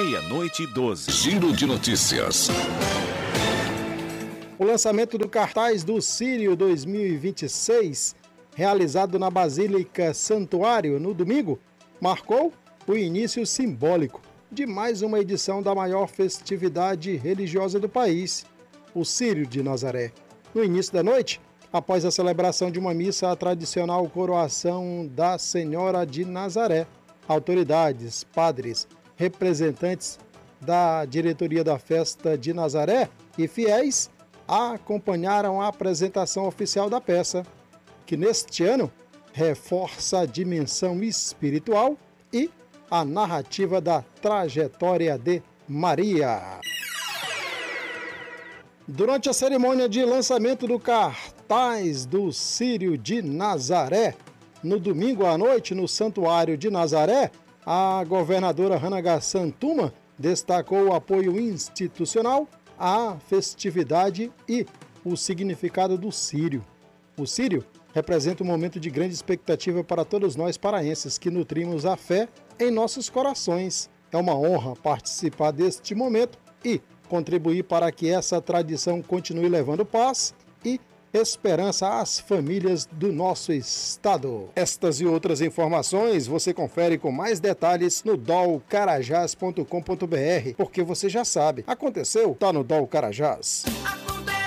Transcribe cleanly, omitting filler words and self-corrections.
meia-noite e 12. Giro de notícias. O lançamento do cartaz do Sírio 2026, realizado na Basílica Santuário no domingo, marcou o início simbólico de mais uma edição da maior festividade religiosa do país, o Sírio de Nazaré. No início da noite, após a celebração de uma missa, a tradicional coroação da Senhora de Nazaré, autoridades, padres, representantes da diretoria da Festa de Nazaré e fiéis acompanharam a apresentação oficial da peça, que neste ano reforça a dimensão espiritual e a narrativa da trajetória de Maria. Durante a cerimônia de lançamento do cartaz do Sírio de Nazaré, no domingo à noite no Santuário de Nazaré, a governadora Hannah Gassan Tuma destacou o apoio institucional à festividade e o significado do Sírio. O Sírio representa um momento de grande expectativa para todos nós paraenses que nutrimos a fé em nossos corações. É uma honra participar deste momento e contribuir para que essa tradição continue levando paz e esperança às famílias do nosso estado. Estas e outras informações você confere com mais detalhes no dolcarajás.com.br, porque você já sabe, aconteceu, tá no Dol Carajás.